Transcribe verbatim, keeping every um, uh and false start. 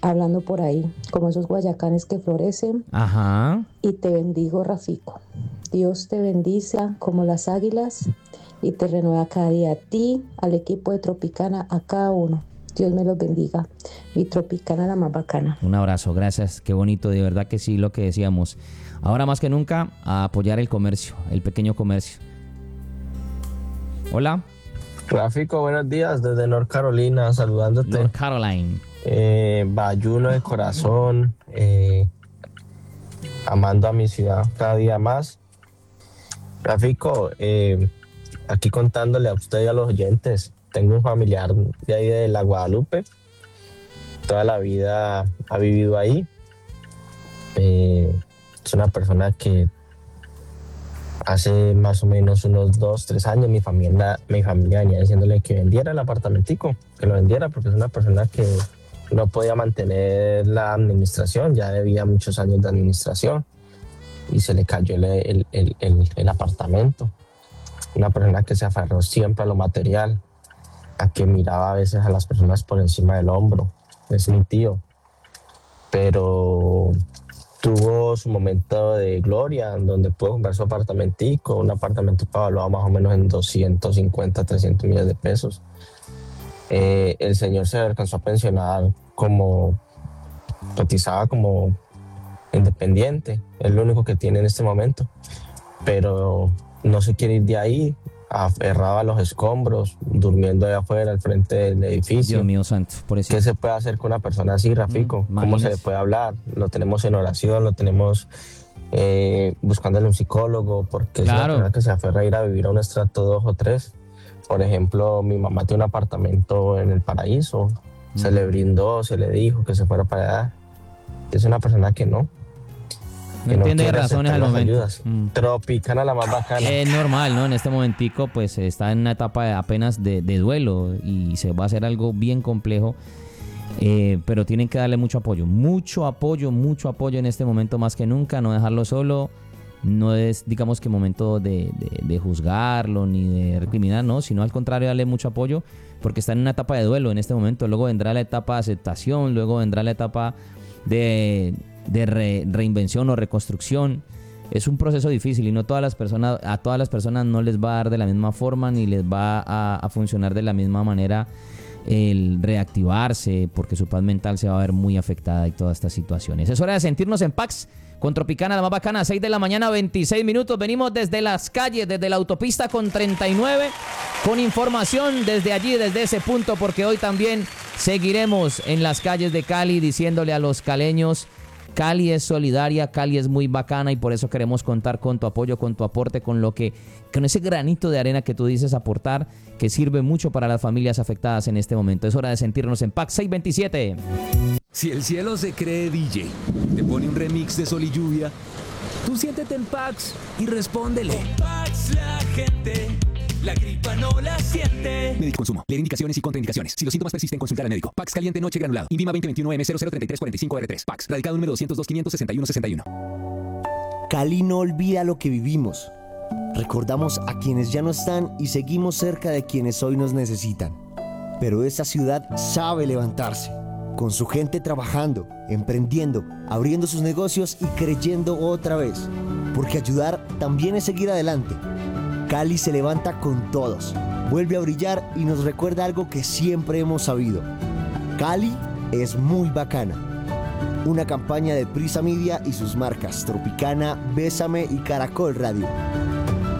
hablando por ahí, como esos guayacanes que florecen. Ajá. Y te bendigo, Rafico. Dios te bendice como las águilas y te renueva cada día a ti, al equipo de Tropicana, a cada uno. Dios me los bendiga. Y Tropicana la más bacana. Un abrazo, gracias. Qué bonito, de verdad que sí, lo que decíamos. Ahora más que nunca, a apoyar el comercio, el pequeño comercio. Hola. Rafico, buenos días desde North Carolina, saludándote. North Carolina. Eh, bayuno de corazón, eh, amando a mi ciudad cada día más. Rafico, eh, aquí contándole a usted y a los oyentes, tengo un familiar de ahí de la Guadalupe, toda la vida ha vivido ahí. Eh, es una persona que hace más o menos unos dos, tres años mi familia, mi familia venía diciéndole que vendiera el apartamentico, que lo vendiera porque es una persona que no podía mantener la administración, ya debía muchos años de administración y se le cayó el, el, el, el, el apartamento. Una persona que se aferró siempre a lo material, a que miraba a veces a las personas por encima del hombro. Es mi tío, pero tuvo su momento de gloria en donde pudo comprar su apartamentico, un apartamento evaluado más o menos en doscientos cincuenta, trescientos millones de pesos. Eh, el señor se alcanzó a pensionar como, cotizaba como independiente, es lo único que tiene en este momento, pero no se quiere ir de ahí, aferrado a los escombros, durmiendo allá afuera al frente del edificio. Dios mío santo, por eso. ¿Qué se puede hacer con una persona así, Rafico? Mm, ¿Cómo se le puede hablar? Lo tenemos en oración, lo tenemos eh, buscándole un psicólogo, porque claro. Es una persona que se aferra a ir a vivir a un estrato dos o tres. Por ejemplo, mi mamá tiene un apartamento en el Paraíso, mm. se le brindó, se le dijo que se fuera para allá. Es una persona que no. No entiende razones al momento. Mm. Tropicana la más bacana. Es normal, ¿no? En este momentico, pues está en una etapa de, apenas de, de duelo y se va a hacer algo bien complejo. Eh, pero tienen que darle mucho apoyo, mucho apoyo, mucho apoyo en este momento más que nunca. No dejarlo solo. No es, digamos que momento de, de, de juzgarlo ni de recriminar, no, sino al contrario, darle mucho apoyo porque está en una etapa de duelo en este momento. Luego vendrá la etapa de aceptación, luego vendrá la etapa de, de re, reinvención o reconstrucción. Es un proceso difícil y no todas las personas, a todas las personas no les va a dar de la misma forma ni les va a, a funcionar de la misma manera el reactivarse, porque su paz mental se va a ver muy afectada y todas estas situaciones. Es hora de sentirnos en paz con Tropicana, la más bacana, seis de la mañana, veintiséis minutos. Venimos desde las calles, desde la autopista con treinta y nueve, con información desde allí, desde ese punto, porque hoy también seguiremos en las calles de Cali diciéndole a los caleños: Cali es solidaria, Cali es muy bacana y por eso queremos contar con tu apoyo, con tu aporte, con lo que, con ese granito de arena que tú dices aportar, que sirve mucho para las familias afectadas en este momento. Es hora de sentirnos en Pax seiscientos veintisiete. Si el cielo se cree D J, te pone un remix de Sol y Lluvia, tú siéntete en Pax y respóndele. Con Pax la gente, la gripa no la siente. Médico Consumo. Leer indicaciones y contraindicaciones. Si los síntomas persisten, consultar al médico. Pax caliente noche granulado. INVIMA veinte veintiuno M cero cero treinta y tres cuarenta y cinco R tres. Pax. Radicado número doscientos dos quinientos sesenta y uno sesenta y uno. Cali no olvida lo que vivimos. Recordamos a quienes ya no están y seguimos cerca de quienes hoy nos necesitan. Pero esta ciudad sabe levantarse, con su gente trabajando, emprendiendo, abriendo sus negocios y creyendo otra vez. Porque ayudar también es seguir adelante. Cali se levanta con todos, vuelve a brillar y nos recuerda algo que siempre hemos sabido. Cali es muy bacana. Una campaña de Prisa Media y sus marcas Tropicana, Bésame y Caracol Radio.